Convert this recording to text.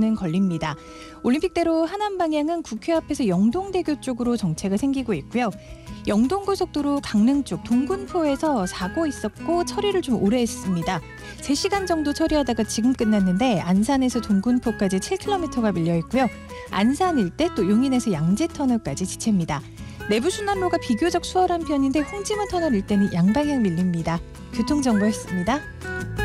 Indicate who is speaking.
Speaker 1: 정도는 걸립니다. 올림픽대로 하남 방향은 국회 앞에서 영동대교 쪽으로 정체가 생기고 있고요. 영동고속도로 강릉 쪽 동군포에서 사고 있었고 처리를 좀 오래 했습니다. 3시간 정도 처리하다가 지금 끝났는데 안산에서 동군포까지 7km가 밀려 있고요. 안산 일대 또 용인에서 양재터널까지 지체입니다. 내부 순환로가 비교적 수월한 편인데 홍지문 터널 일대는 양방향 밀립니다. 교통정보였습니다.